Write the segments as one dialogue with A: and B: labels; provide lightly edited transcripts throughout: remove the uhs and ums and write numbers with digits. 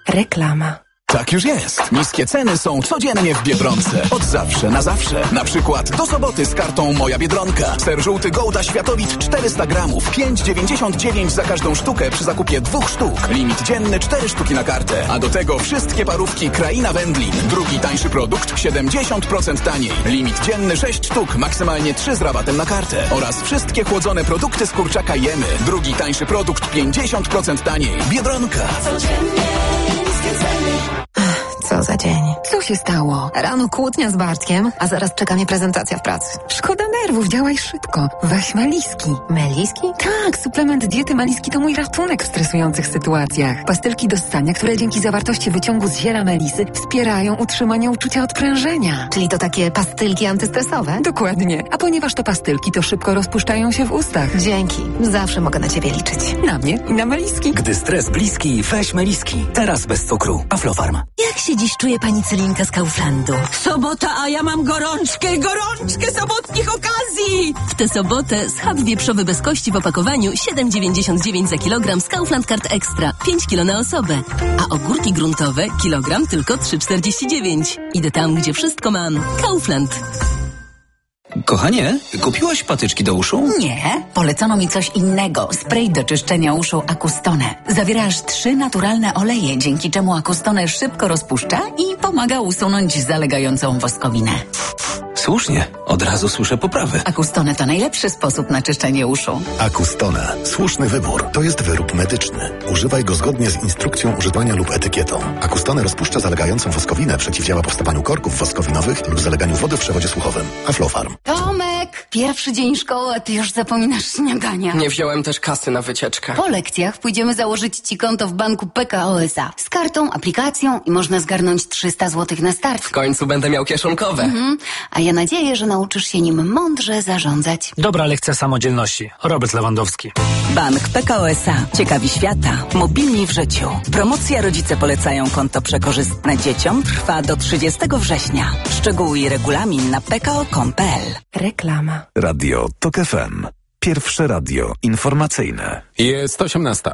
A: Reklama.
B: Tak już jest. Niskie ceny są codziennie w Biedronce. Od zawsze na zawsze. Na przykład do soboty z kartą Moja Biedronka. Ser żółty Gouda Światowicz 400 gramów. 5,99 za każdą sztukę przy zakupie 2 sztuk. Limit dzienny 4 sztuki na kartę. A do tego wszystkie parówki Kraina Wędlin. Drugi tańszy produkt 70% taniej. Limit dzienny 6 sztuk. Maksymalnie 3 z rabatem na kartę. Oraz wszystkie chłodzone produkty z kurczaka Jemy. Drugi tańszy produkt 50% taniej. Biedronka. Codziennie niskie ceny.
A: Co za dzień.
C: Co się stało? Rano kłótnia z Bartkiem, a zaraz czeka mnie prezentacja w pracy. Szkoda nerwów, działaj szybko. Weź Meliski.
A: Meliski?
C: Tak, suplement diety Meliski to mój ratunek w stresujących sytuacjach. Pastylki do ssania, które dzięki zawartości wyciągu z ziela melisy wspierają utrzymanie uczucia odprężenia.
A: Czyli to takie pastylki antystresowe?
C: Dokładnie. A ponieważ to pastylki, to szybko rozpuszczają się w ustach.
A: Dzięki. Zawsze mogę na ciebie liczyć.
C: Na mnie i na Meliski.
D: Gdy stres bliski, weź Meliski. Teraz bez cukru. Aflofarm.
E: Jak się dziś czuje pani Celinka z Kauflandu?
F: Sobota, a ja mam gorączkę sobotnich okazji!
E: W tę sobotę schab wieprzowy bez kości w opakowaniu 7,99 za kilogram z Kaufland Card Extra. 5 kilo na osobę. A ogórki gruntowe kilogram tylko 3,49. Idę tam, gdzie wszystko mam. Kaufland.
D: Kochanie, kupiłaś patyczki do uszu?
G: Nie, polecono mi coś innego. Spray do czyszczenia uszu Acustone. Zawiera aż 3 naturalne oleje, dzięki czemu Acustone szybko rozpuszcza i pomaga usunąć zalegającą woskowinę.
D: Słusznie, od razu słyszę poprawy.
G: Acustone to najlepszy sposób na czyszczenie uszu.
H: Acustone. Słuszny wybór. To jest wyrób medyczny. Używaj go zgodnie z instrukcją używania lub etykietą. Acustone rozpuszcza zalegającą woskowinę, przeciwdziała powstawaniu korków woskowinowych lub zaleganiu wody w przewodzie słuchowym. Aflofarm.
G: Tomek, pierwszy dzień szkoły, a ty już zapominasz śniadania.
I: Nie wziąłem też kasy na wycieczkę.
G: Po lekcjach pójdziemy założyć ci konto w banku PKO SA. Z kartą, aplikacją i można zgarnąć 300 zł na start.
I: W końcu będę miał kieszonkowe.
G: A ja nadzieję, że nauczysz się nim mądrze zarządzać.
J: Dobra lekcja samodzielności. Robert Lewandowski.
K: Bank PKO SA. Ciekawi świata. Mobilni w życiu. Promocja Rodzice polecają konto przekorzystne dzieciom trwa do 30 września. Szczegóły i regulamin na pko.com.pl.
A: Reklama.
L: Radio TOK FM. Pierwsze radio informacyjne.
M: Jest 18.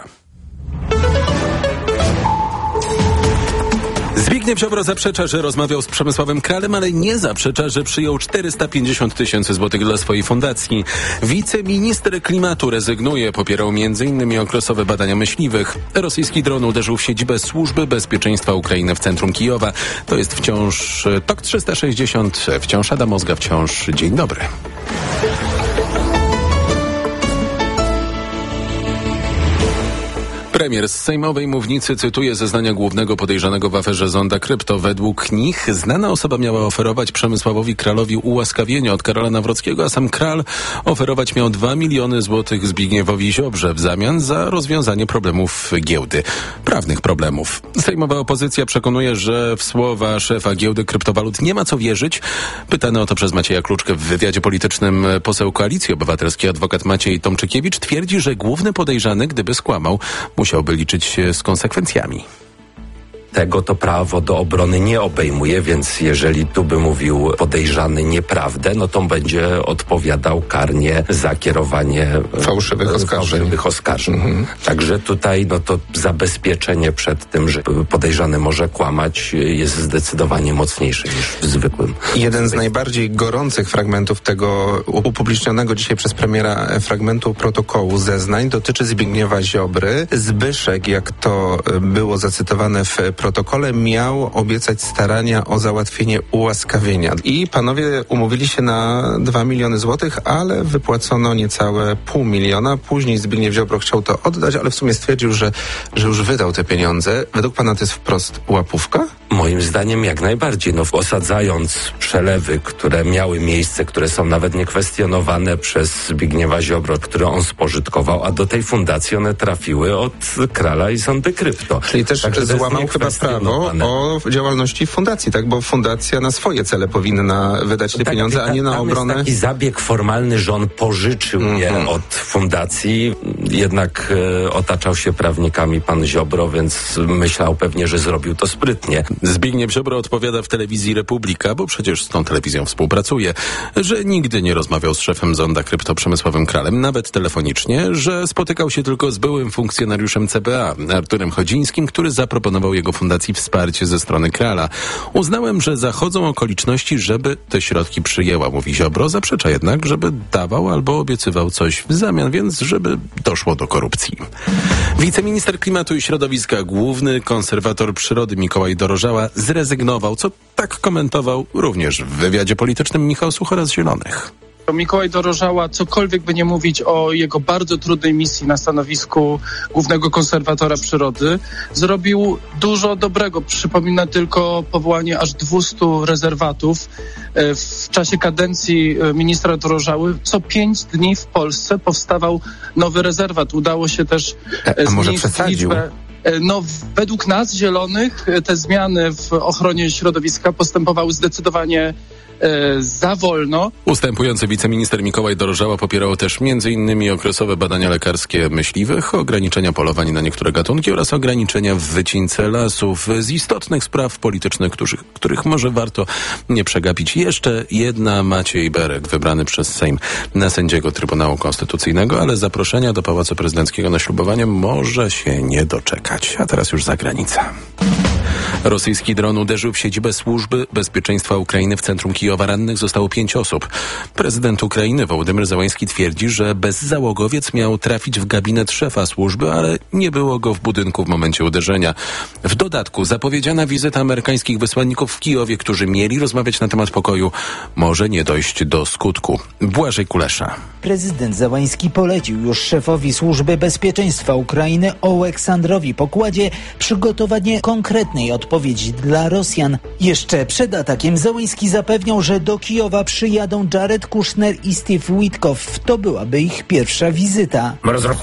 M: Zbigniew Ziobro zaprzecza, że rozmawiał z Przemysławem Kralem, ale nie zaprzecza, że przyjął 450 000 złotych dla swojej fundacji. Wiceminister klimatu rezygnuje, popierał m.in. okresowe badania myśliwych. Rosyjski dron uderzył w siedzibę Służby Bezpieczeństwa Ukrainy w centrum Kijowa. To jest wciąż TOK 360, wciąż Adam Ozga, wciąż dzień dobry. Premier z sejmowej mównicy cytuje zeznania głównego podejrzanego w aferze Zonda Krypto. Według nich znana osoba miała oferować Przemysławowi Kralowi ułaskawienie od Karola Nawrockiego, a sam Kral oferować miał 2 miliony złotych Zbigniewowi Ziobrze w zamian za rozwiązanie problemów giełdy. Prawnych problemów. Sejmowa opozycja przekonuje, że w słowa szefa giełdy kryptowalut nie ma co wierzyć. Pytany o to przez Macieja Kluczkę w wywiadzie politycznym poseł Koalicji Obywatelskiej adwokat Maciej Tomczykiewicz twierdzi, że główny podejrzany, gdyby skłamał, musiałby liczyć się z konsekwencjami.
N: Tego to prawo do obrony nie obejmuje, więc jeżeli tu by mówił podejrzany nieprawdę, no to będzie odpowiadał karnie za kierowanie fałszywych oskarżeń. Także tutaj no to zabezpieczenie przed tym, że podejrzany może kłamać, jest zdecydowanie mocniejsze niż w zwykłym.
O: Jeden z najbardziej gorących fragmentów tego upublicznionego dzisiaj przez premiera fragmentu protokołu zeznań dotyczy Zbigniewa Ziobry. Zbyszek, jak to było zacytowane w protokole, miał obiecać starania o załatwienie ułaskawienia. I panowie umówili się na 2 miliony złotych, ale wypłacono niecałe 500 000. Później Zbigniew Ziobro chciał to oddać, ale w sumie stwierdził, że już wydał te pieniądze. Według pana to jest wprost łapówka?
N: Moim zdaniem jak najbardziej. No, osadzając przelewy, które miały miejsce, które są nawet niekwestionowane przez Zbigniewa Ziobro, które on spożytkował, a do tej fundacji one trafiły od Krala i Zondy Krypto.
O: Czyli też złamał chyba prawo o działalności fundacji, tak? Bo fundacja na swoje cele powinna wydać te pieniądze, a nie na obronę.
N: Jest taki zabieg formalny, że on pożyczył je od fundacji, jednak otaczał się prawnikami pan Ziobro, więc myślał pewnie, że zrobił to sprytnie.
M: Zbigniew Ziobro odpowiada w telewizji Republika, bo przecież z tą telewizją współpracuje, że nigdy nie rozmawiał z szefem Zonda Krypto Przemysławem Kralem, nawet telefonicznie, że spotykał się tylko z byłym funkcjonariuszem CBA, Arturem Chodzińskim, który zaproponował jego fundacji wsparcie ze strony Krala. Uznałem, że zachodzą okoliczności, żeby te środki przyjęła, mówi Ziobro. Zaprzecza jednak, żeby dawał albo obiecywał coś w zamian, więc żeby doszło do korupcji. Wiceminister klimatu i środowiska, główny konserwator przyrody Mikołaj Dorożała zrezygnował, co tak komentował również w wywiadzie politycznym Michał Suchora z Zielonych.
P: Mikołaj Dorożała, cokolwiek by nie mówić o jego bardzo trudnej misji na stanowisku głównego konserwatora przyrody, zrobił dużo dobrego. Przypomina tylko powołanie aż 200 rezerwatów. W czasie kadencji ministra Dorożały co 5 dni w Polsce powstawał nowy rezerwat. Udało się też zmniejszyć liczbę. No, według nas, Zielonych, te zmiany w ochronie środowiska postępowały zdecydowanie za wolno.
M: Ustępujący wiceminister Mikołaj Dorożała popierał też m.in. okresowe badania lekarskie myśliwych, ograniczenia polowań na niektóre gatunki oraz ograniczenia w wycince lasów. Z istotnych spraw politycznych, których może warto nie przegapić. Jeszcze jedna: Maciej Berek, wybrany przez Sejm na sędziego Trybunału Konstytucyjnego, ale zaproszenia do Pałacu Prezydenckiego na ślubowanie może się nie doczekać. A teraz już zagranica. Rosyjski dron uderzył w siedzibę Służby Bezpieczeństwa Ukrainy w centrum Kijowa. Rannych zostało 5 osób. Prezydent Ukrainy Wołodymyr Zełański twierdzi, że bezzałogowiec miał trafić w gabinet szefa służby, ale nie było go w budynku w momencie uderzenia. W dodatku zapowiedziana wizyta amerykańskich wysłanników w Kijowie, którzy mieli rozmawiać na temat pokoju, może nie dojść do skutku. Błażej Kulesza.
Q: Prezydent Zełański polecił już szefowi Służby Bezpieczeństwa Ukrainy Oleksandrowi Pokładzie przygotowanie konkretnej odpowiedzi dla Rosjan. Jeszcze przed atakiem Zełański zapewniał, że do Kijowa przyjadą Jared Kushner i Steve Witkow. To byłaby ich pierwsza wizyta.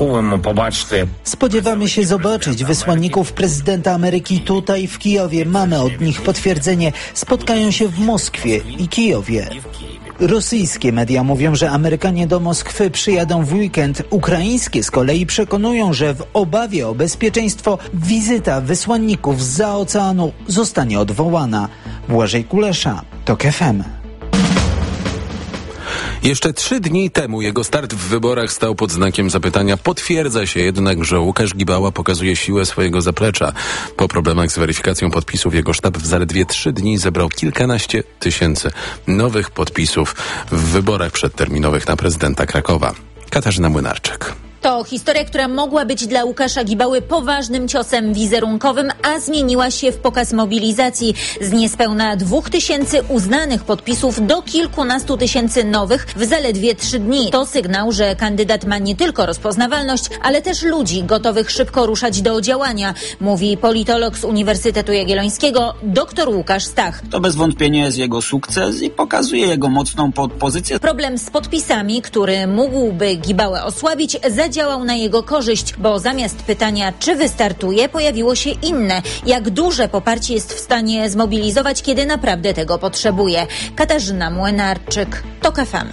Q: Spodziewamy się zobaczyć wysłanników prezydenta Ameryki tutaj w Kijowie. Mamy od nich potwierdzenie. Spotkają się w Moskwie i Kijowie. Rosyjskie media mówią, że Amerykanie do Moskwy przyjadą w weekend. Ukraińskie z kolei przekonują, że w obawie o bezpieczeństwo wizyta wysłanników zza oceanu zostanie odwołana. Błażej Kulesza, TOK FM.
M: Jeszcze 3 dni temu jego start w wyborach stał pod znakiem zapytania. Potwierdza się jednak, że Łukasz Gibała pokazuje siłę swojego zaplecza. Po problemach z weryfikacją podpisów jego sztab w zaledwie 3 dni zebrał kilkanaście tysięcy nowych podpisów w wyborach przedterminowych na prezydenta Krakowa. Katarzyna Młynarczyk.
R: To historia, która mogła być dla Łukasza Gibały poważnym ciosem wizerunkowym, a zmieniła się w pokaz mobilizacji. Z niespełna 2000 uznanych podpisów do kilkunastu tysięcy nowych w zaledwie 3 dni. To sygnał, że kandydat ma nie tylko rozpoznawalność, ale też ludzi gotowych szybko ruszać do działania, mówi politolog z Uniwersytetu Jagiellońskiego dr Łukasz Stach.
S: To bez wątpienia jest jego sukces i pokazuje jego mocną pozycję.
R: Problem z podpisami, który mógłby Gibałę osłabić, zadziałał na jego korzyść, bo zamiast pytania, czy wystartuje, pojawiło się inne. Jak duże poparcie jest w stanie zmobilizować, kiedy naprawdę tego potrzebuje. Katarzyna Młynarczyk, TOK FM.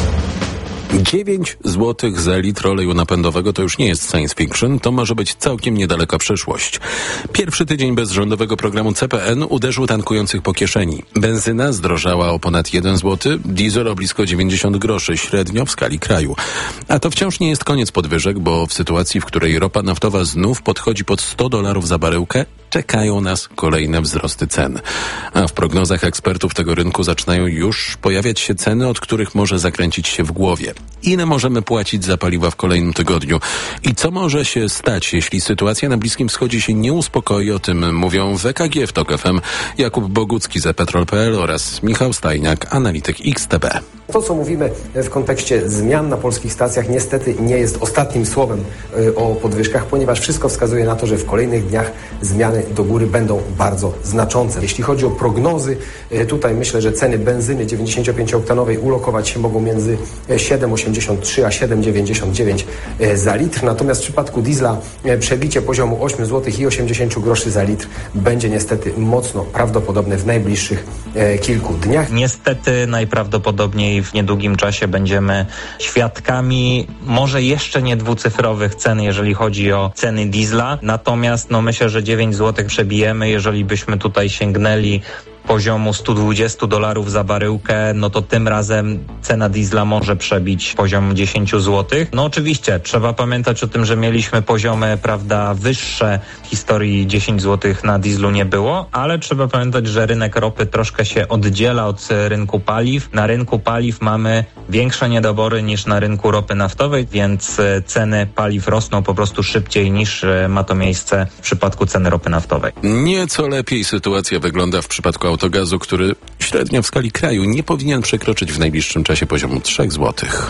M: 9 zł za litr oleju napędowego to już nie jest science fiction, to może być całkiem niedaleka przyszłość. Pierwszy tydzień bez rządowego programu CPN uderzył tankujących po kieszeni. Benzyna zdrożała o ponad 1 zł, diesel o blisko 90 groszy średnio w skali kraju. A to wciąż nie jest koniec podwyżek, bo w sytuacji, w której ropa naftowa znów podchodzi pod $100 za baryłkę, czekają nas kolejne wzrosty cen. A w prognozach ekspertów tego rynku zaczynają już pojawiać się ceny, od których może zakręcić się w głowie. Ile możemy płacić za paliwa w kolejnym tygodniu? I co może się stać, jeśli sytuacja na Bliskim Wschodzie się nie uspokoi? O tym mówią w EKG w TOK FM Jakub Bogucki z Petrol.pl oraz Michał Stajniak, analityk XTB.
T: To, co mówimy w kontekście zmian na polskich stacjach, niestety nie jest ostatnim słowem o podwyżkach, ponieważ wszystko wskazuje na to, że w kolejnych dniach zmiany do góry będą bardzo znaczące. Jeśli chodzi o prognozy, tutaj myślę, że ceny benzyny 95-oktanowej ulokować się mogą między 7,83 a 7,99 za litr. Natomiast w przypadku diesla przebicie poziomu 8 zł i 80 groszy za litr będzie niestety mocno prawdopodobne w najbliższych kilku dniach.
U: Niestety najprawdopodobniej w niedługim czasie będziemy świadkami może jeszcze nie dwucyfrowych cen, jeżeli chodzi o ceny diesla. Natomiast myślę, że 9 zł przebijemy, jeżeli byśmy tutaj sięgnęli poziomu $120 za baryłkę, no to tym razem cena diesla może przebić poziom 10 zł. No oczywiście trzeba pamiętać o tym, że mieliśmy poziomy, prawda, wyższe. W historii 10 zł na dieslu nie było, ale trzeba pamiętać, że rynek ropy troszkę się oddziela od rynku paliw. Na rynku paliw mamy większe niedobory niż na rynku ropy naftowej, więc ceny paliw rosną po prostu szybciej niż ma to miejsce w przypadku ceny ropy naftowej.
M: Nieco lepiej sytuacja wygląda w przypadku autogazu, który średnio w skali kraju nie powinien przekroczyć w najbliższym czasie poziomu 3 zł.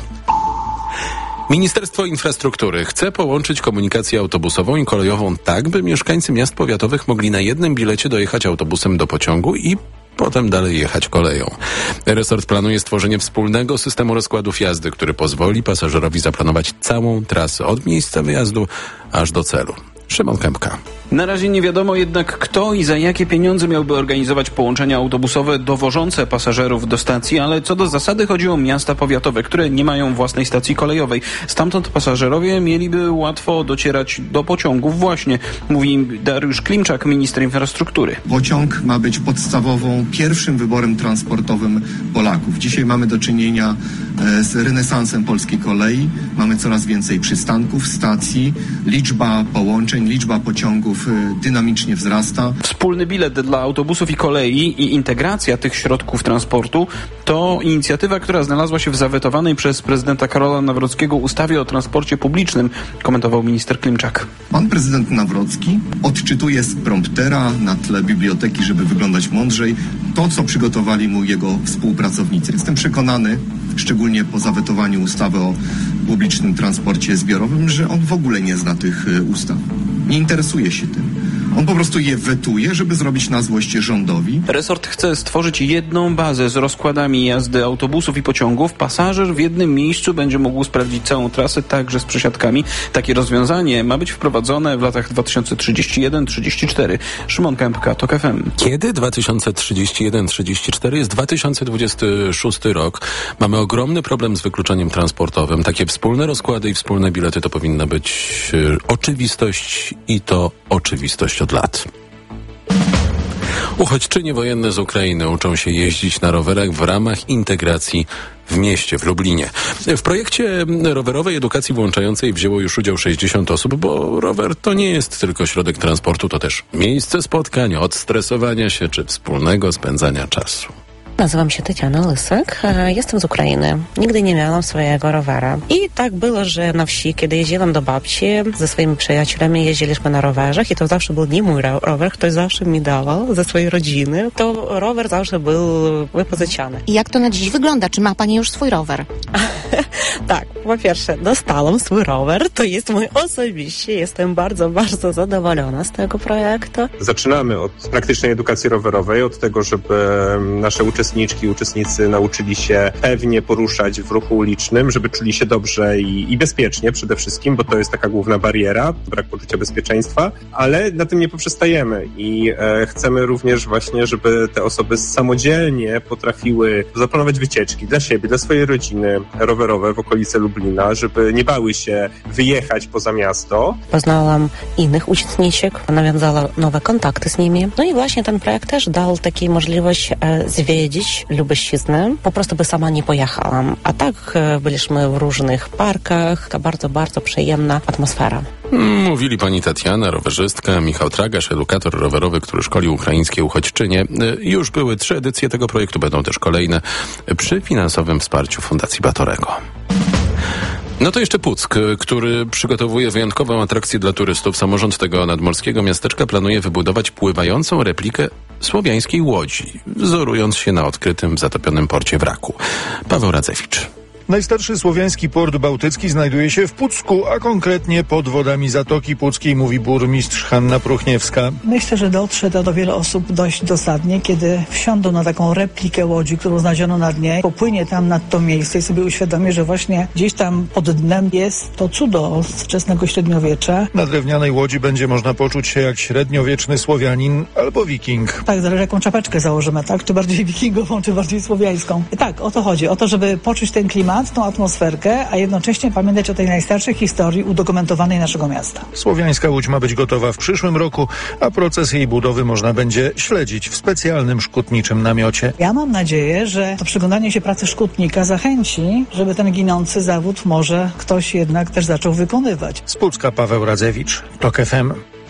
M: Ministerstwo Infrastruktury chce połączyć komunikację autobusową i kolejową tak, by mieszkańcy miast powiatowych mogli na jednym bilecie dojechać autobusem do pociągu i potem dalej jechać koleją. Resort planuje stworzenie wspólnego systemu rozkładów jazdy, który pozwoli pasażerowi zaplanować całą trasę od miejsca wyjazdu aż do celu. Szymon Kępka.
B: Na razie nie wiadomo jednak, kto i za jakie pieniądze miałby organizować połączenia autobusowe dowożące pasażerów do stacji, ale co do zasady chodzi o miasta powiatowe, które nie mają własnej stacji kolejowej. Stamtąd pasażerowie mieliby łatwo docierać do pociągów właśnie, mówi Dariusz Klimczak, minister infrastruktury.
V: Pociąg ma być podstawową, pierwszym wyborem transportowym Polaków. Dzisiaj mamy do czynienia z renesansem polskiej kolei. Mamy coraz więcej przystanków, stacji, liczba połączeń, liczba pociągów dynamicznie wzrasta.
B: Wspólny bilet dla autobusów i kolei i integracja tych środków transportu to inicjatywa, która znalazła się w zawetowanej przez prezydenta Karola Nawrockiego ustawie o transporcie publicznym, komentował minister Klimczak.
V: Pan prezydent Nawrocki odczytuje z promptera na tle biblioteki, żeby wyglądać mądrzej, to, co przygotowali mu jego współpracownicy. Jestem przekonany, szczególnie po zawetowaniu ustawy o publicznym transporcie zbiorowym, że on w ogóle nie zna tych ustaw. Nie interesuje się tym. On po prostu je wetuje, żeby zrobić na złość rządowi.
B: Resort chce stworzyć jedną bazę z rozkładami jazdy autobusów i pociągów. Pasażer w jednym miejscu będzie mógł sprawdzić całą trasę, także z przesiadkami. Takie rozwiązanie ma być wprowadzone w latach 2031-34. Szymon Kępka, TOK FM.
M: Kiedy 2031-34 jest 2026 rok. Mamy ogromny problem z wykluczeniem transportowym. Takie wspólne rozkłady i wspólne bilety to powinna być oczywistość i to oczywistość od lat. Uchodźczynie wojenne z Ukrainy uczą się jeździć na rowerach w ramach integracji w mieście, w Lublinie. W projekcie rowerowej edukacji włączającej wzięło już udział 60 osób, bo rower to nie jest tylko środek transportu, to też miejsce spotkań, odstresowania się czy wspólnego spędzania czasu.
W: Nazywam się Tatiana Lysek, jestem z Ukrainy. Nigdy nie miałam swojego rowera. I tak było, że na wsi, kiedy jeździłam do babci, ze swoimi przyjaciółmi jeździliśmy na rowerach i to zawsze był nie mój rower, ktoś zawsze mi dawał ze swojej rodziny. To rower zawsze był wypożyczany.
A: I jak to na dziś wygląda? Czy ma Pani już swój rower?
W: Tak, po pierwsze dostałam swój rower, to jest mój osobiście. Jestem bardzo, bardzo zadowolona z tego projektu.
X: Zaczynamy od praktycznej edukacji rowerowej, od tego, żeby nasze uczestnicy nauczyli się pewnie poruszać w ruchu ulicznym, żeby czuli się dobrze i bezpiecznie przede wszystkim, bo to jest taka główna bariera, brak poczucia bezpieczeństwa, ale na tym nie poprzestajemy i chcemy również właśnie, żeby te osoby samodzielnie potrafiły zaplanować wycieczki dla siebie, dla swojej rodziny rowerowe w okolice Lublina, żeby nie bały się wyjechać poza miasto.
W: Poznałam innych uczestniczek, nawiązała nowe kontakty z nimi. No i właśnie ten projekt też dał taką możliwość zwiedzić Lubelszczyznę. Po prostu by sama nie pojechałam. A tak byliśmy w różnych parkach. To bardzo, bardzo przyjemna atmosfera.
M: Mówili pani Tatiana, rowerzystka, Michał Tragasz, edukator rowerowy, który szkolił ukraińskie uchodźczynie. Już były 3 edycje tego projektu, będą też kolejne przy finansowym wsparciu Fundacji Batorego. No to jeszcze Puck, który przygotowuje wyjątkową atrakcję dla turystów. Samorząd tego nadmorskiego miasteczka planuje wybudować pływającą replikę słowiańskiej łodzi, wzorując się na odkrytym w zatopionym porcie wraku. Paweł Radzewicz.
Y: Najstarszy słowiański port bałtycki znajduje się w Pucku, a konkretnie pod wodami Zatoki Puckiej, mówi burmistrz Hanna Pruchniewska.
Z: Myślę, że dotrze to do wielu osób dość dosadnie, kiedy wsiądą na taką replikę łodzi, którą znaleziono na dnie, popłynie tam nad to miejsce i sobie uświadomi, że właśnie gdzieś tam pod dnem jest to cudo z wczesnego średniowiecza.
Y: Na drewnianej łodzi będzie można poczuć się jak średniowieczny Słowianin albo Wiking.
Z: Tak, zależy jaką czapeczkę założymy, tak? Czy bardziej wikingową, czy bardziej słowiańską. Tak, o to chodzi, o to, żeby poczuć ten klimat. klimat, tą atmosferkę, a jednocześnie pamiętać o tej najstarszej historii udokumentowanej naszego miasta.
Y: Słowiańska Łódź ma być gotowa w przyszłym roku, a proces jej budowy można będzie śledzić w specjalnym szkutniczym namiocie.
Z: Ja mam nadzieję, że to przyglądanie się pracy szkutnika zachęci, żeby ten ginący zawód może ktoś jednak też zaczął wykonywać.
Y: Z Pucka Paweł Radzewicz, TOK FM.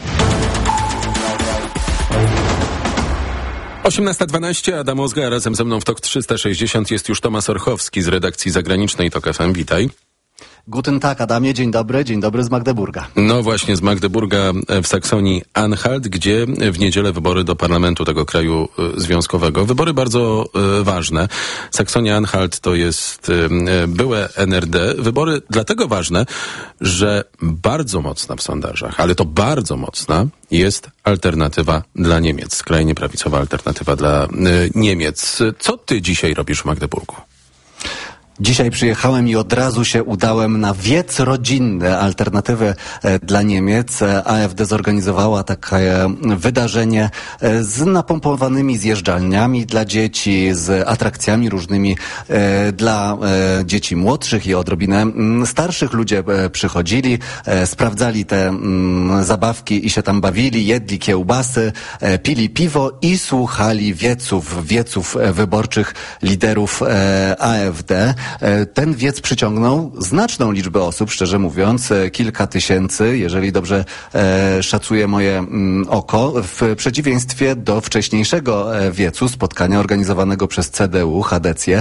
M: 18:12, Adam Ozga, razem ze mną w TOK 360 jest już Tomasz Orchowski z redakcji zagranicznej TOK FM. Witaj.
C: Guten Tag, Adamie, dzień dobry z Magdeburga.
M: No właśnie, z Magdeburga w Saksonii-Anhalt, gdzie w niedzielę wybory do parlamentu tego kraju związkowego. Wybory bardzo ważne. Saksonia-Anhalt to jest byłe NRD. Wybory dlatego ważne, że bardzo mocna w sondażach, ale to bardzo mocna jest alternatywa dla Niemiec. Skrajnie prawicowa alternatywa dla Niemiec. Co ty dzisiaj robisz w Magdeburgu?
C: Dzisiaj przyjechałem i od razu się udałem na wiec rodzinny, alternatywę dla Niemiec. AfD zorganizowała takie wydarzenie z napompowanymi zjeżdżalniami dla dzieci, z atrakcjami różnymi dla dzieci młodszych i odrobinę starszych. Ludzie przychodzili, sprawdzali te zabawki i się tam bawili, jedli kiełbasy, pili piwo i słuchali wieców wyborczych liderów AfD. Ten wiec przyciągnął znaczną liczbę osób, szczerze mówiąc, kilka tysięcy, jeżeli dobrze szacuje moje oko, w przeciwieństwie do wcześniejszego wiecu, spotkania organizowanego przez CDU, Hadecję,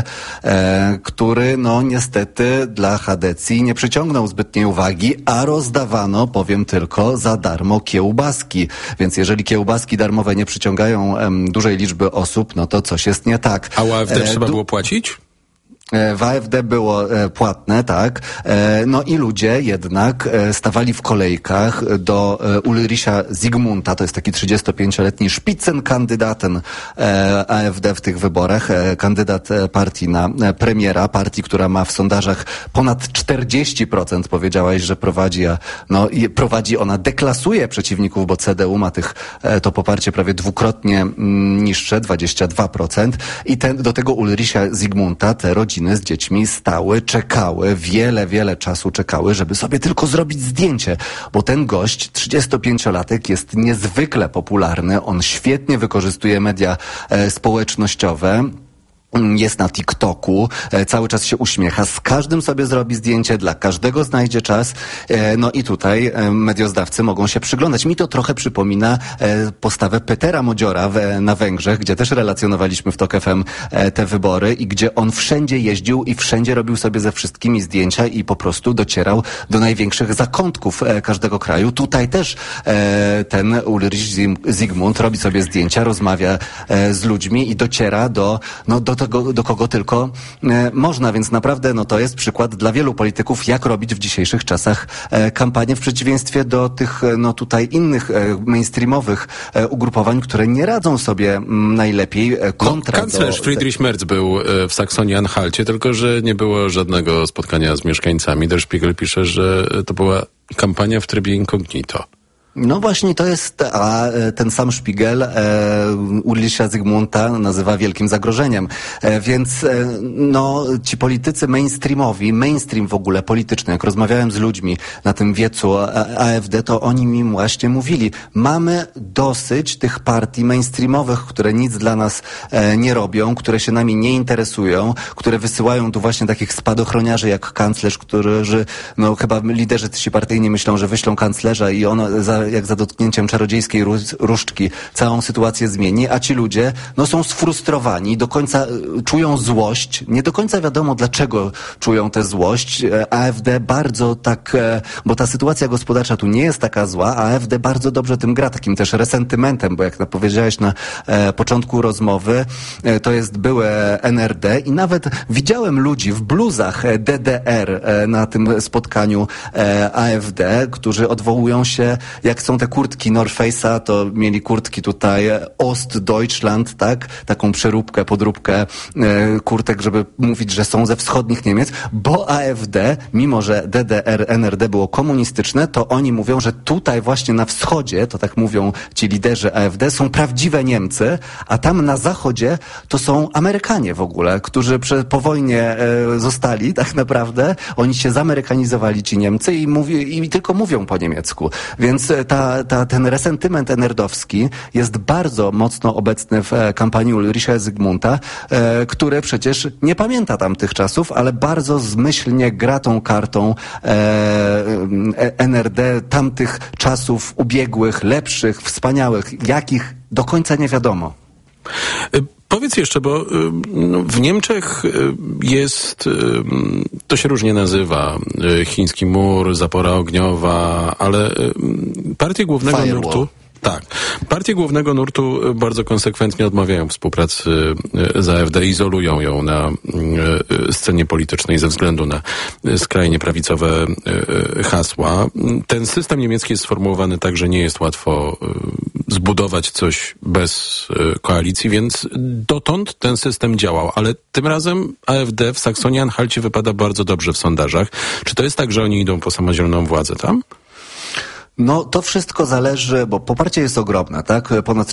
C: który no niestety dla Hadecji nie przyciągnął zbytniej uwagi, a rozdawano, powiem tylko, za darmo kiełbaski. Więc jeżeli kiełbaski darmowe nie przyciągają dużej liczby osób, no to coś jest nie tak.
M: A u AfD trzeba było płacić?
C: W AfD było płatne, tak. No i ludzie jednak stawali w kolejkach do Ulricha Zygmunta, to jest taki 35-letni Spitzenkandidaten AfD w tych wyborach, kandydat partii na premiera, partii, która ma w sondażach ponad 40%, powiedziałaś, że prowadzi, a no i prowadzi, ona deklasuje przeciwników, bo CDU ma to poparcie prawie dwukrotnie niższe, 22%, i do tego Ulricha Zygmunta te rodziny z dziećmi stały, czekały, wiele czasu czekały, żeby sobie tylko zrobić zdjęcie, bo ten gość, 35-latek, jest niezwykle popularny, on świetnie wykorzystuje media społecznościowe. Jest na TikToku, cały czas się uśmiecha, z każdym sobie zrobi zdjęcie, dla każdego znajdzie czas, no i tutaj mediozdawcy mogą się przyglądać. Mi to trochę przypomina postawę Petera Modziora na Węgrzech, gdzie też relacjonowaliśmy w TOK FM te wybory i gdzie on wszędzie jeździł i wszędzie robił sobie ze wszystkimi zdjęcia i po prostu docierał do największych zakątków każdego kraju. Tutaj też ten Ulrich Zygmunt robi sobie zdjęcia, rozmawia z ludźmi i dociera do kogo tylko można, więc naprawdę no to jest przykład dla wielu polityków, jak robić w dzisiejszych czasach kampanię, w przeciwieństwie do tych no tutaj innych mainstreamowych ugrupowań, które nie radzą sobie najlepiej.
M: Kanclerz Friedrich Merz był w Saksonii-Anhalcie, tylko że nie było żadnego spotkania z mieszkańcami. Der Spiegel pisze, że to była kampania w trybie incognito.
C: No właśnie to jest, a ten sam Spiegel Ulricha Zygmunta nazywa wielkim zagrożeniem. Więc no ci politycy mainstream w ogóle polityczny, jak rozmawiałem z ludźmi na tym wiecu AfD, to oni mi właśnie mówili, mamy dosyć tych partii mainstreamowych, które nic dla nas nie robią, które się nami nie interesują, które wysyłają tu właśnie takich spadochroniarzy jak kanclerz, którzy, no chyba liderzy ci partyjni myślą, że wyślą kanclerza i on jak za dotknięciem czarodziejskiej różdżki całą sytuację zmieni, a ci ludzie no są sfrustrowani, do końca czują złość, nie do końca wiadomo dlaczego czują tę złość. AfD bardzo tak, bo ta sytuacja gospodarcza tu nie jest taka zła, a AfD bardzo dobrze tym gra, takim też resentymentem, bo jak powiedziałeś na początku rozmowy, to jest byłe NRD i nawet widziałem ludzi w bluzach DDR na tym spotkaniu AfD, którzy odwołują się, jak jak są te kurtki North Face'a, to mieli kurtki tutaj Ostdeutschland, tak? Taką przeróbkę, podróbkę kurtek, żeby mówić, że są ze wschodnich Niemiec, bo AfD, mimo że DDR, NRD było komunistyczne, to oni mówią, że tutaj właśnie na wschodzie, to tak mówią ci liderzy AfD, są prawdziwe Niemcy, a tam na zachodzie to są Amerykanie w ogóle, którzy po wojnie zostali tak naprawdę. Oni się zamerykanizowali, ci Niemcy, i tylko mówią po niemiecku. Więc ten resentyment enerdowski jest bardzo mocno obecny w kampanii Ulricha Zygmunta, który przecież nie pamięta tamtych czasów, ale bardzo zmyślnie gra tą kartą NRD tamtych czasów ubiegłych, lepszych, wspaniałych, jakich do końca nie wiadomo.
M: Powiedz jeszcze, bo w Niemczech jest, to się różnie nazywa, chiński mur, zapora ogniowa, ale partie głównego nurtu... Tak. Partie głównego nurtu bardzo konsekwentnie odmawiają współpracy z AfD, izolują ją na scenie politycznej ze względu na skrajnie prawicowe hasła. Ten system niemiecki jest sformułowany tak, że nie jest łatwo zbudować coś bez koalicji, więc dotąd ten system działał, ale tym razem AfD w Saksonii-Anhalcie wypada bardzo dobrze w sondażach. Czy to jest tak, że oni idą po samodzielną władzę tam?
C: No, to wszystko zależy, bo poparcie jest ogromne, tak? Ponad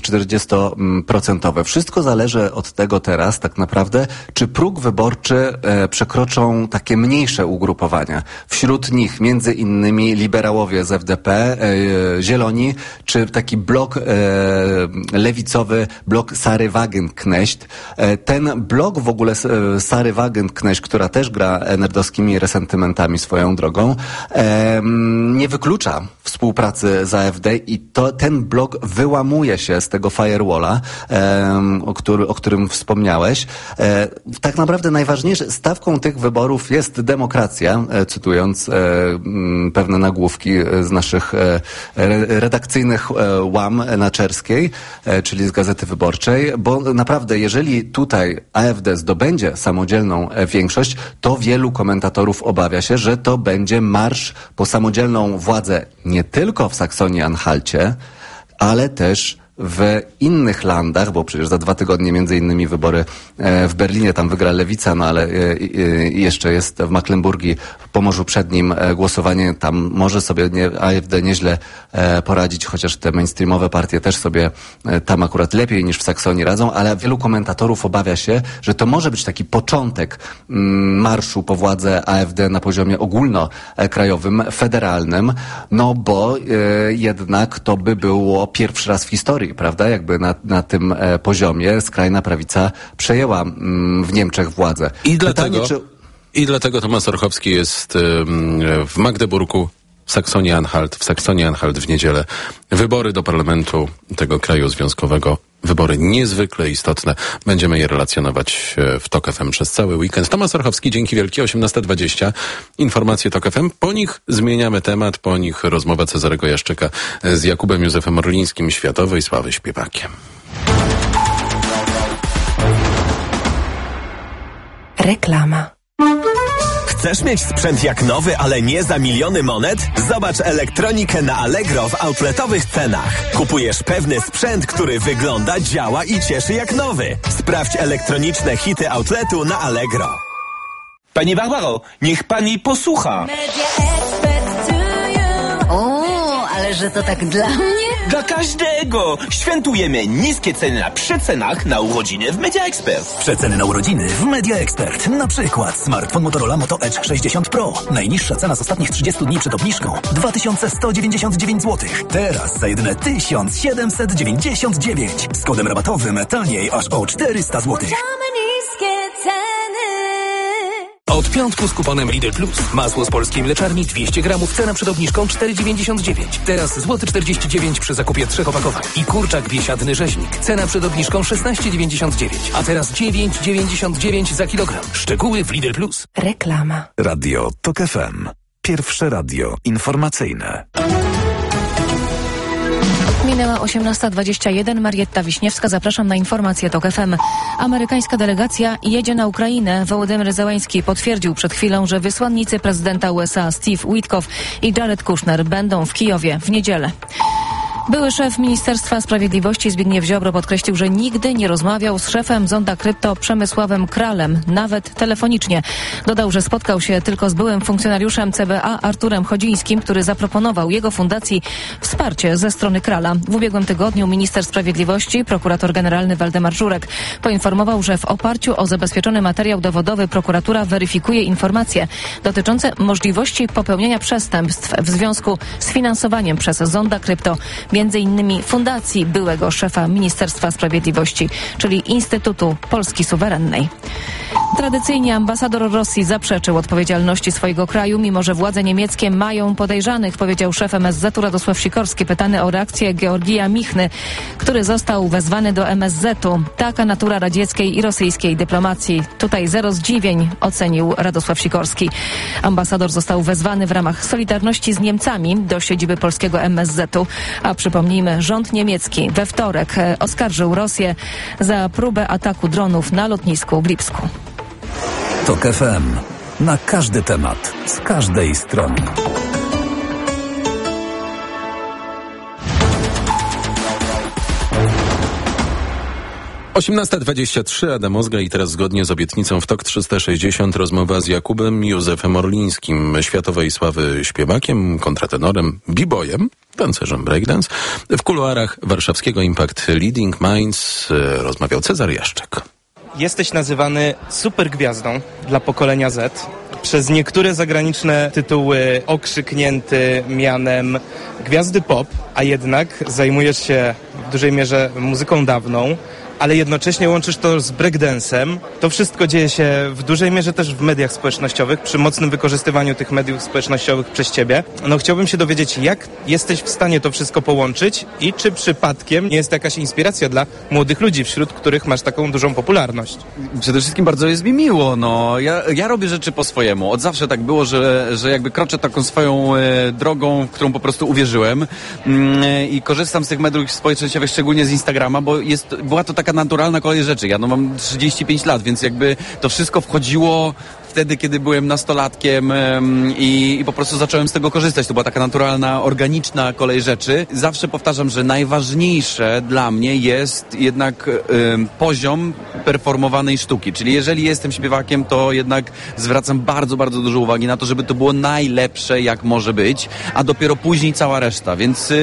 C: 40%. Wszystko zależy od tego teraz, tak naprawdę, czy próg wyborczy przekroczą takie mniejsze ugrupowania. Wśród nich między innymi liberałowie z FDP, Zieloni, czy taki blok lewicowy, blok Sary Wagenknecht. Ten blok w ogóle Sary Wagenknecht, która też gra nerdowskimi resentymentami swoją drogą, nie wyklucza współpracy z AfD i ten blok wyłamuje się z tego firewalla, o którym wspomniałeś. Tak naprawdę najważniejsze stawką tych wyborów jest demokracja, cytując pewne nagłówki z naszych redakcyjnych łam Naczerskiej, czyli z Gazety Wyborczej, bo naprawdę jeżeli tutaj AfD zdobędzie samodzielną większość, to wielu komentatorów obawia się, że to będzie marsz po samodzielną władzę nie tylko w Saksonii-Anhalcie, ale też w innych landach, bo przecież za 2 tygodnie między innymi wybory w Berlinie, tam wygra Lewica, no ale jeszcze jest w Mecklenburgii, w Pomorzu Przednim głosowanie, tam może sobie AfD nieźle poradzić, chociaż te mainstreamowe partie też sobie tam akurat lepiej niż w Saksonii radzą, ale wielu komentatorów obawia się, że to może być taki początek marszu po władzę AfD na poziomie ogólnokrajowym, federalnym, no bo jednak to by było pierwszy raz w historii, prawda? Jakby na tym poziomie skrajna prawica przejęła w Niemczech władzę.
M: I dlatego Tomasz Orchowski jest w Magdeburgu, w Saksonii-Anhalt w niedzielę. Wybory do parlamentu tego kraju związkowego. Wybory niezwykle istotne. Będziemy je relacjonować w TOK FM przez cały weekend. Tomasz Orchowski, dzięki wielkie, 18:20. Informacje TOK FM. Po nich zmieniamy temat, po nich rozmowa Cezarego Jaszczyka z Jakubem Józefem Orlińskim, światowej sławy śpiewakiem.
D: Reklama. Chcesz mieć sprzęt jak nowy, ale nie za miliony monet? Zobacz elektronikę na Allegro w outletowych cenach. Kupujesz pewny sprzęt, który wygląda, działa i cieszy jak nowy. Sprawdź elektroniczne hity outletu na Allegro.
E: Pani Barbaro, niech pani posłucha.
K: O, ale że to tak dla mnie?
E: Dla każdego! Świętujemy niskie ceny na przecenach na urodziny w Media Expert.
F: Przeceny na urodziny w Media Expert. Na przykład smartfon Motorola Moto Edge 60 Pro. Najniższa cena z ostatnich 30 dni przed obniżką 2199 zł. Teraz za jedyne 1799. Z kodem rabatowym taniej aż o 400 zł.
D: Od piątku z kuponem Lidl Plus. Masło z polskiej mleczarni 200 gramów, cena przed obniżką 4,99. Teraz złoty 49 przy zakupie 3 opakowań. I kurczak biesiadny rzeźnik. Cena przed obniżką 16,99. A teraz 9,99 za kilogram. Szczegóły w Lidl Plus. Reklama.
L: Radio TOK FM. Pierwsze radio informacyjne.
G: Minęła 18:21. Marietta Wiśniewska, zapraszam na informacje TOK FM. Amerykańska delegacja jedzie na Ukrainę. Wołodymyr Zełański potwierdził przed chwilą, że wysłannicy prezydenta USA Steve Witkoff i Jared Kushner będą w Kijowie w niedzielę. Były szef Ministerstwa Sprawiedliwości Zbigniew Ziobro podkreślił, że nigdy nie rozmawiał z szefem Zonda Krypto Przemysławem Kralem, nawet telefonicznie. Dodał, że spotkał się tylko z byłym funkcjonariuszem CBA Arturem Chodzińskim, który zaproponował jego fundacji wsparcie ze strony Krala. W ubiegłym tygodniu minister sprawiedliwości, prokurator generalny Waldemar Żurek, poinformował, że w oparciu o zabezpieczony materiał dowodowy prokuratura weryfikuje informacje dotyczące możliwości popełnienia przestępstw w związku z finansowaniem przez Zonda Krypto między innymi fundacji byłego szefa Ministerstwa Sprawiedliwości, czyli Instytutu Polski Suwerennej. Tradycyjnie ambasador Rosji zaprzeczył odpowiedzialności swojego kraju, mimo że władze niemieckie mają podejrzanych, powiedział szef MSZ-u Radosław Sikorski, pytany o reakcję Georgija Michny, który został wezwany do MSZ-u. Taka natura radzieckiej i rosyjskiej dyplomacji. Tutaj zero zdziwień, ocenił Radosław Sikorski. Ambasador został wezwany w ramach solidarności z Niemcami do siedziby polskiego MSZ-u, a przypomnijmy, rząd niemiecki we wtorek oskarżył Rosję za próbę ataku dronów na lotnisku w Lipsku.
L: TOK FM. Na każdy temat, z każdej strony.
M: Osiemnasta 23, Adam Ozga i teraz zgodnie z obietnicą w TOK 360 rozmowa z Jakubem Józefem Orlińskim, światowej sławy śpiewakiem, kontratenorem, b-boyem, tancerzem breakdance. W kuluarach warszawskiego Impact Leading Minds rozmawiał Cezary Jaszczek.
H: Jesteś nazywany supergwiazdą dla pokolenia Z. Przez niektóre zagraniczne tytuły okrzyknięty mianem gwiazdy pop, a jednak zajmujesz się w dużej mierze muzyką dawną, ale jednocześnie łączysz to z breakdance'em. To wszystko dzieje się w dużej mierze też w mediach społecznościowych, przy mocnym wykorzystywaniu tych mediów społecznościowych przez ciebie. No chciałbym się dowiedzieć, jak jesteś w stanie to wszystko połączyć i czy przypadkiem nie jest to jakaś inspiracja dla młodych ludzi, wśród których masz taką dużą popularność?
B: Przede wszystkim bardzo jest mi miło, no. Ja robię rzeczy po swojemu. Od zawsze tak było, że jakby kroczę taką swoją drogą, w którą po prostu uwierzyłem i korzystam z tych mediów społecznościowych, szczególnie z Instagrama, bo była to taka naturalna kolej rzeczy. Ja mam 35 lat, więc jakby to wszystko wchodziło wtedy, kiedy byłem nastolatkiem i po prostu zacząłem z tego korzystać. To była taka naturalna, organiczna kolej rzeczy. Zawsze powtarzam, że najważniejsze dla mnie jest jednak poziom performowanej sztuki. Czyli jeżeli jestem śpiewakiem, to jednak zwracam bardzo, bardzo dużo uwagi na to, żeby to było najlepsze, jak może być, a dopiero później cała reszta. Więc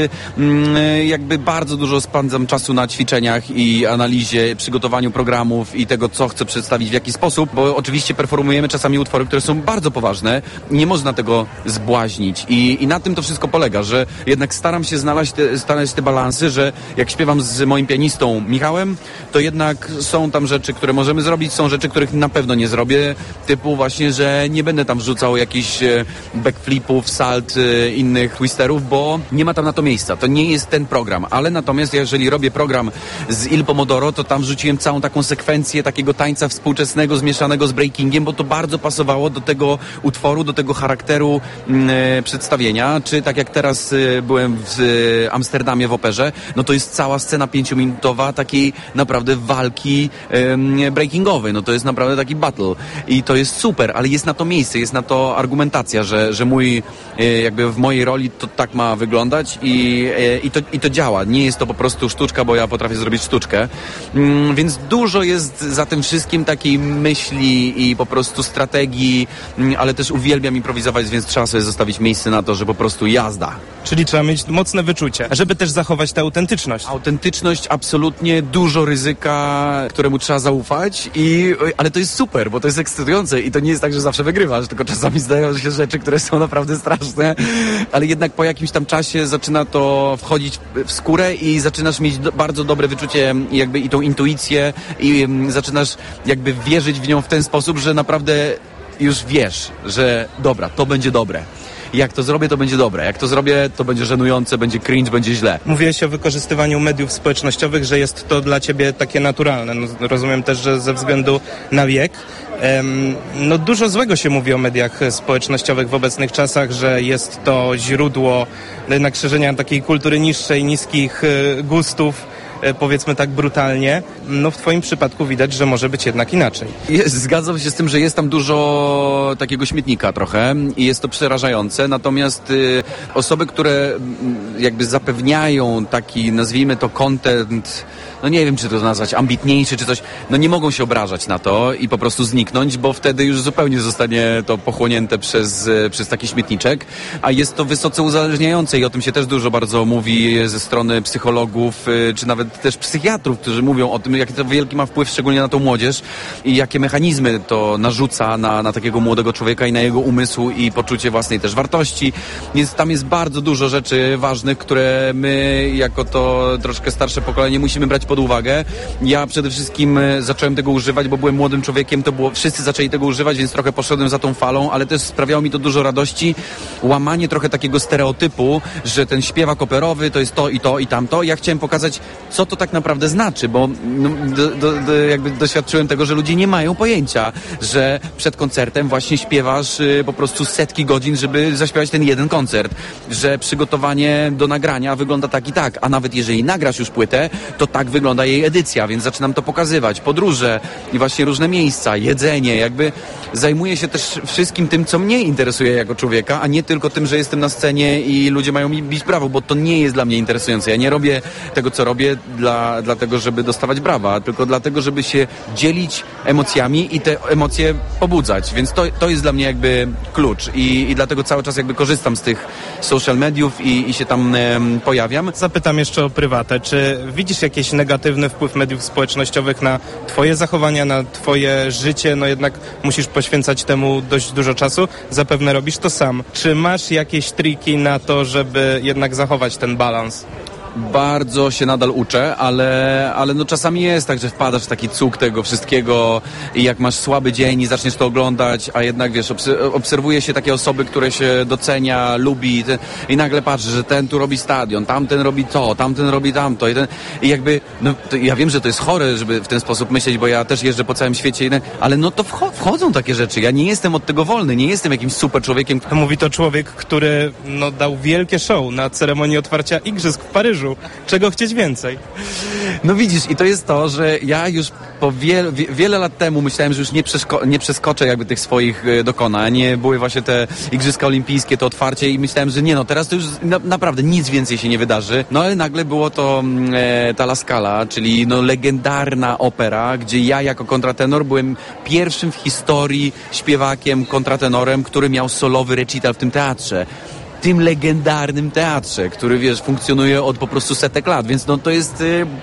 B: jakby bardzo dużo spędzam czasu na ćwiczeniach i analizie, przygotowaniu programów i tego, co chcę przedstawić, w jaki sposób, bo oczywiście performujemy czasami utwory, które są bardzo poważne. Nie można tego zbłaźnić. I na tym to wszystko polega, że jednak staram się znaleźć te balansy, że jak śpiewam z moim pianistą Michałem, to jednak są tam rzeczy, które możemy zrobić, są rzeczy, których na pewno nie zrobię, typu właśnie, że nie będę tam wrzucał jakichś backflipów, salt, innych twisterów, bo nie ma tam na to miejsca. To nie jest ten program, ale natomiast jeżeli robię program z Il Pomodoro, to tam wrzuciłem całą taką sekwencję takiego tańca współczesnego zmieszanego z breakingiem, bo to bardzo pasowało do tego utworu, do tego charakteru przedstawienia, czy tak jak teraz byłem w Amsterdamie w operze, no to jest cała scena 5-minutowa takiej naprawdę walki breakingowej, no to jest naprawdę taki battle i to jest super, ale jest na to miejsce, jest na to argumentacja, że jakby w mojej roli to tak ma wyglądać i to działa, nie jest to po prostu sztuczka, bo ja potrafię zrobić sztuczkę, więc dużo jest za tym wszystkim takiej myśli i po prostu strategii, ale też uwielbiam improwizować, więc trzeba sobie zostawić miejsce na to, że po prostu jazda.
H: Czyli trzeba mieć mocne wyczucie, żeby też zachować tę autentyczność.
B: Autentyczność, absolutnie, dużo ryzyka, któremu trzeba zaufać, ale to jest super, bo to jest ekscytujące i to nie jest tak, że zawsze wygrywasz, tylko czasami zdają się rzeczy, które są naprawdę straszne, ale jednak po jakimś tam czasie zaczyna to wchodzić w skórę i zaczynasz mieć bardzo dobre wyczucie jakby i tą intuicję i zaczynasz jakby wierzyć w nią w ten sposób, że naprawdę już wiesz, że dobra, to będzie dobre.
I: jak to zrobię, to będzie dobre, jak to zrobię, to będzie żenujące, będzie cringe, będzie źle.
H: Mówiłeś o wykorzystywaniu mediów społecznościowych, że jest to dla ciebie takie naturalne. No, rozumiem też, że ze względu na wiek. No dużo złego się mówi o mediach społecznościowych w obecnych czasach, że jest to źródło jednak szerzenia takiej kultury niższej, niskich gustów, powiedzmy tak brutalnie. No w twoim przypadku widać, że może być jednak inaczej.
I: Zgadzam się z tym, że jest tam dużo takiego śmietnika trochę i jest to przerażające, natomiast osoby, które jakby zapewniają taki, nazwijmy to content, no nie wiem, czy to nazwać ambitniejszy, czy coś, no nie mogą się obrażać na to i po prostu zniknąć, bo wtedy już zupełnie zostanie to pochłonięte przez taki śmietniczek, a jest to wysoce uzależniające i o tym się też dużo bardzo mówi ze strony psychologów, czy nawet też psychiatrów, którzy mówią o tym, jaki to wielki ma wpływ szczególnie na tą młodzież i jakie mechanizmy to narzuca na takiego młodego człowieka i na jego umysł i poczucie własnej też wartości. Więc tam jest bardzo dużo rzeczy ważnych, które my jako to troszkę starsze pokolenie musimy brać pod uwagę. Ja przede wszystkim zacząłem tego używać, bo byłem młodym człowiekiem, wszyscy zaczęli tego używać, więc trochę poszedłem za tą falą, ale też sprawiało mi to dużo radości. Łamanie trochę takiego stereotypu, że ten śpiewak operowy to jest to i tamto. Ja chciałem pokazać, co to tak naprawdę znaczy, bo jakby doświadczyłem tego, że ludzie nie mają pojęcia, że przed koncertem właśnie śpiewasz po prostu setki godzin, żeby zaśpiewać ten jeden koncert, że przygotowanie do nagrania wygląda tak i tak, a nawet jeżeli nagrasz już płytę, to tak wygląda jej edycja, więc zaczynam to pokazywać. Podróże i właśnie różne miejsca, jedzenie, jakby zajmuję się też wszystkim tym, co mnie interesuje jako człowieka, a nie tylko tym, że jestem na scenie i ludzie mają mi bić brawo, bo to nie jest dla mnie interesujące. Ja nie robię tego, co robię dlatego, żeby dostawać brawa, tylko dlatego, żeby się dzielić emocjami i te emocje pobudzać, więc to jest dla mnie jakby klucz i dlatego cały czas jakby korzystam z tych social mediów i się tam pojawiam.
H: Zapytam jeszcze o prywatę. Czy widzisz jakiś negatywny wpływ mediów społecznościowych na twoje zachowania, na twoje życie? No jednak musisz poświęcać temu dość dużo czasu. Zapewne robisz to sam. Czy masz jakieś triki na to, żeby jednak zachować ten balans?
I: Bardzo się nadal uczę, ale no czasami jest tak, że wpadasz w taki cuk tego wszystkiego i jak masz słaby dzień i zaczniesz to oglądać, a jednak wiesz, obserwuje się takie osoby, które się docenia, lubi i nagle patrzysz, że ten tu robi stadion, tamten robi to, tamten robi tamto i jakby, no ja wiem, że to jest chore, żeby w ten sposób myśleć, bo ja też jeżdżę po całym świecie, ale no to wchodzą takie rzeczy, ja nie jestem od tego wolny, nie jestem jakimś super człowiekiem.
H: Mówi to człowiek, który no dał wielkie show na ceremonii otwarcia Igrzysk w Paryżu. Czego chcieć więcej?
I: No widzisz, i to jest to, że ja już po wiele lat temu myślałem, że już nie przeskoczę jakby tych swoich dokonań. Były właśnie te Igrzyska Olimpijskie, to otwarcie i myślałem, że nie, no teraz to już naprawdę nic więcej się nie wydarzy. No ale nagle było to ta La Scala, czyli no legendarna opera, gdzie ja jako kontratenor byłem pierwszym w historii śpiewakiem, kontratenorem, który miał solowy recital w tym teatrze. Tym legendarnym teatrze, który, wiesz, funkcjonuje od po prostu setek lat, więc no to jest...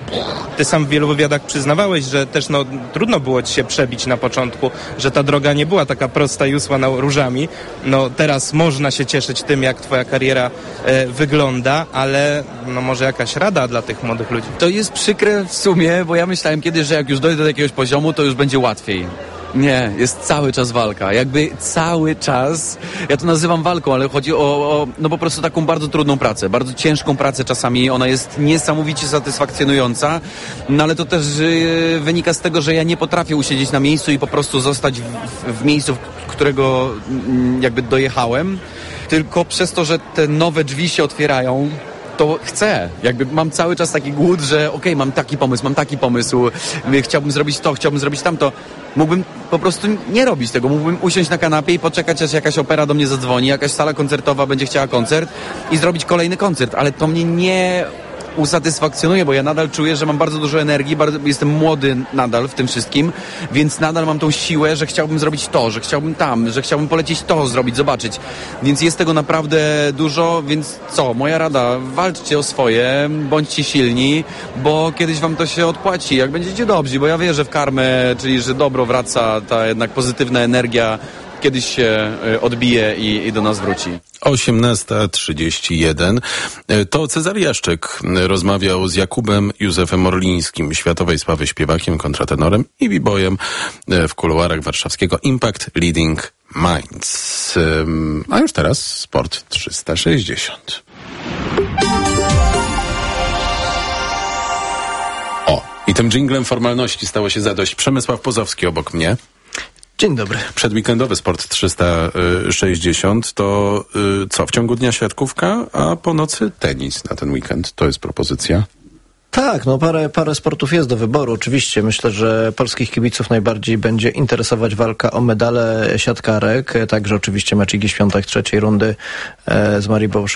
H: Ty sam w wielu wywiadach przyznawałeś, że też no trudno było ci się przebić na początku, że ta droga nie była taka prosta i usłana różami. No teraz można się cieszyć tym, jak twoja kariera wygląda, ale no może jakaś rada dla tych młodych ludzi?
I: To jest przykre w sumie, bo ja myślałem kiedyś, że jak już dojdę do jakiegoś poziomu, to już będzie łatwiej. Nie, jest cały czas walka. Jakby cały czas, ja to nazywam walką, ale chodzi o no po prostu taką bardzo trudną pracę, bardzo ciężką pracę czasami. Ona jest niesamowicie satysfakcjonująca, no ale to też wynika z tego, że ja nie potrafię usiedzieć na miejscu i po prostu zostać w miejscu, którego jakby dojechałem, tylko przez to, że te nowe drzwi się otwierają, to chcę. Jakby mam cały czas taki głód, że okej, mam taki pomysł, chciałbym zrobić to, chciałbym zrobić tamto. Mógłbym po prostu nie robić tego. Mógłbym usiąść na kanapie i poczekać, aż jakaś opera do mnie zadzwoni, jakaś sala koncertowa będzie chciała koncert i zrobić kolejny koncert, ale to mnie nie usatysfakcjonuje, bo ja nadal czuję, że mam bardzo dużo energii, jestem młody nadal w tym wszystkim, więc nadal mam tą siłę, że chciałbym zrobić to, że chciałbym że chciałbym polecieć to, zrobić, zobaczyć. Więc jest tego naprawdę dużo, więc co? Moja rada, walczcie o swoje, bądźcie silni, bo kiedyś wam to się odpłaci, jak będziecie dobrzy, bo ja wierzę w karmę, czyli że dobro wraca, ta jednak pozytywna energia kiedyś się odbije i do nas wróci.
M: 18:31. To Cezary Jaszczyk rozmawiał z Jakubem Józefem Orlińskim, światowej sławy śpiewakiem, kontratenorem i b-boyem w kuluarach warszawskiego Impact Leading Mainz. A już teraz Sport 360. I tym dżinglem formalności stało się zadość. Przemysław Pozowski obok mnie.
J: Dzień dobry.
M: Przedweekendowy Sport 360 to co? W ciągu dnia siatkówka, a po nocy tenis na ten weekend. To jest propozycja.
J: Tak, no parę sportów jest do wyboru. Oczywiście myślę, że polskich kibiców najbardziej będzie interesować walka o medale siatkarek. Także oczywiście mecz Igi Świątek trzeciej rundy z Marią